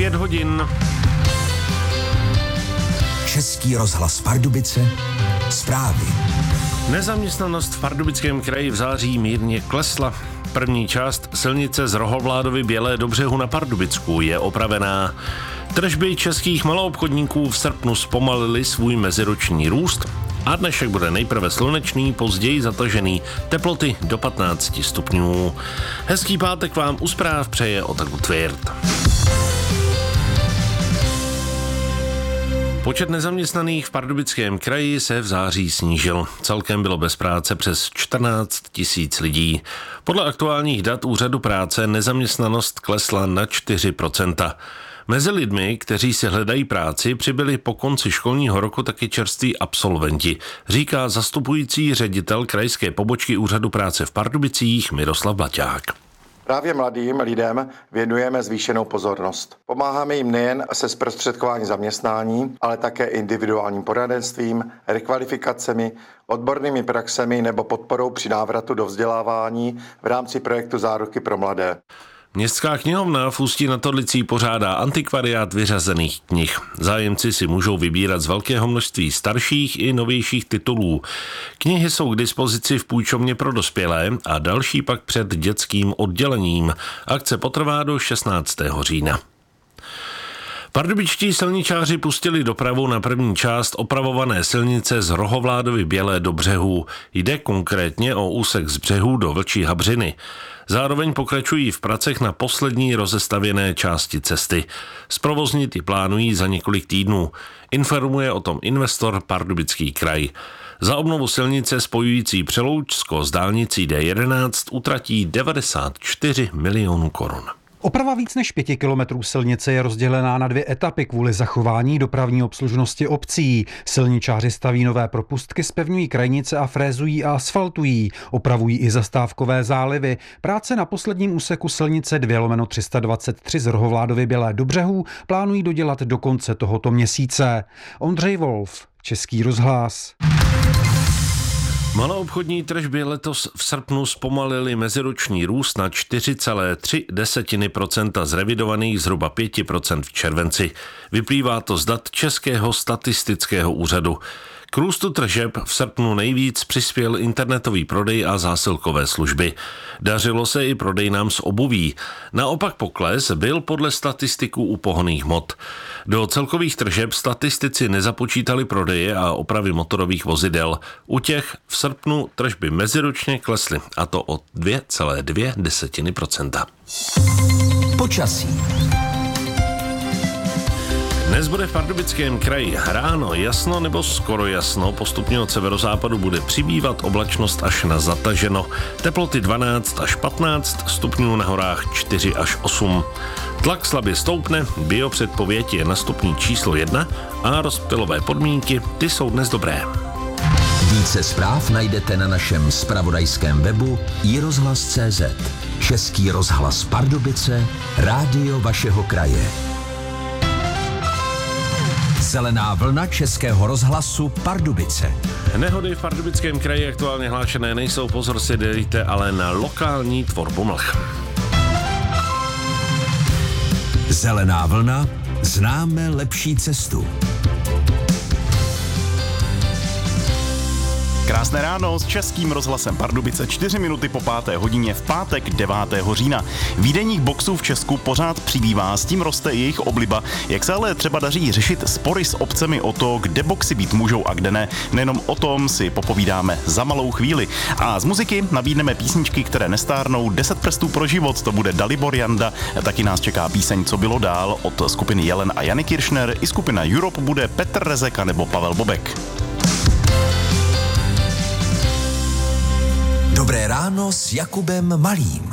5 hodin. Český rozhlas Pardubice, zprávy. Nezaměstnanost v Pardubickém kraji v září mírně klesla. První část silnice z Rohovládovy Bělé do Břehu na Pardubicku je opravená. Tržby českých maloobchodníků v srpnu zpomalily svůj meziroční růst a dnešek bude nejprve slunečný, později zatažený, teploty do 15 stupňů. Hezký pátek vám u zpráv přeje Otaku Tvirt. Počet nezaměstnaných v Pardubickém kraji se v září snížil. Celkem bylo bez práce přes 14 000 lidí. Podle aktuálních dat Úřadu práce nezaměstnanost klesla na 4%. Mezi lidmi, kteří si hledají práci, přibyli po konci školního roku taky čerství absolventi, říká zastupující ředitel krajské pobočky Úřadu práce v Pardubicích Miroslav Baťák. Právě mladým lidem věnujeme zvýšenou pozornost. Pomáháme jim nejen se zprostředkováním zaměstnání, ale také individuálním poradenstvím, rekvalifikacemi, odbornými praxemi nebo podporou při návratu do vzdělávání v rámci projektu Záruky pro mladé. Městská knihovna v Ústí nad Orlicí pořádá antikvariát vyřazených knih. Zájemci si můžou vybírat z velkého množství starších i novějších titulů. Knihy jsou k dispozici v půjčovně pro dospělé a další pak před dětským oddělením. Akce potrvá do 16. října. Pardubičtí silničáři pustili dopravu na první část opravované silnice z Rohovládovy Bělé do Břehu. Jde konkrétně o úsek z Břehu do Vlčí Habřiny. Zároveň pokračují v pracech na poslední rozestavěné části cesty. Zprovoznit ji plánují za několik týdnů. Informuje o tom investor Pardubický kraj. Za obnovu silnice spojující Přeloučsko s dálnicí D11 utratí 94 milionů korun. Oprava víc než 5 kilometrů silnice je rozdělená na 2 etapy kvůli zachování dopravní obslužnosti obcí. Silničáři staví nové propustky, zpevňují krajnice a frézují a asfaltují. Opravují i zastávkové zálivy. Práce na posledním úseku silnice 2/323 z Rohovládovy Bělé do Břehů plánují dodělat do konce tohoto měsíce. Ondřej Wolf, Český rozhlas. Maloobchodní tržby letos v srpnu zpomalily meziroční růst na 4,3% z revidovaných zhruba 5% v červenci. Vyplývá to z dat Českého statistického úřadu. K růstu tržeb v srpnu nejvíc přispěl internetový prodej a zásilkové služby. Dařilo se i prodejnám z obuví. Naopak pokles byl podle statistiků u pohonných hmot. Do celkových tržeb statistici nezapočítali prodeje a opravy motorových vozidel. U těch v srpnu tržby meziročně klesly, a to o 2,2%. Počasí. Dnes bude v Pardubickém kraji ráno jasno nebo skoro jasno, postupně od severozápadu bude přibývat oblačnost až na zataženo. Teploty 12 až 15 stupňů, na horách 4 až 8. Tlak slabě stoupne, biopředpověď je na stupni číslo 1 a rozptylové podmínky, ty jsou dnes dobré. Více zpráv najdete na našem zpravodajském webu iRozhlas.cz. Český rozhlas Pardubice, rádio vašeho kraje. Zelená vlna Českého rozhlasu Pardubice. Nehody v Pardubickém kraji aktuálně hlášené nejsou, pozor si dejte ale na lokální tvorbu mlh. Zelená vlna, známe lepší cestu. Krásné ráno s Českým rozhlasem Pardubice, 4 minuty po 5. hodině v pátek 9. října. Výdejních boxů v Česku pořád přibývá, s tím roste i jejich obliba. Jak se ale třeba daří řešit spory s obcemi o to, kde boxy být můžou a kde ne, nejenom o tom si popovídáme za malou chvíli. A z muziky nabídneme písničky, které nestárnou. 10 prstů pro život, to bude Dalibor Janda, taky nás čeká píseň Co bylo dál od skupiny Jelen a Jany Kiršner, i skupina Europe bude Petr Rezek nebo Pavel Bobek. Dobré ráno s Jakubem Malým.